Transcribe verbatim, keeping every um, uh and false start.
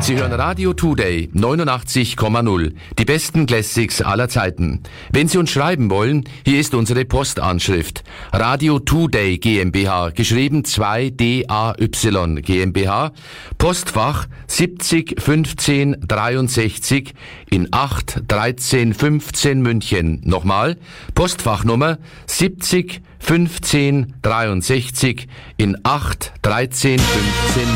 Sie hören Radio Today neunundachtzig Komma null. Die besten Classics aller Zeiten. Wenn Sie uns schreiben wollen, hier ist unsere Postanschrift. Radio Today GmbH, geschrieben zwei D A Y GmbH, Postfach siebzig fünfzehn dreiundsechzig in acht dreizehn fünfzehn München. Nochmal, Postfachnummer siebzig fünfzehn dreiundsechzig in acht dreizehn fünfzehn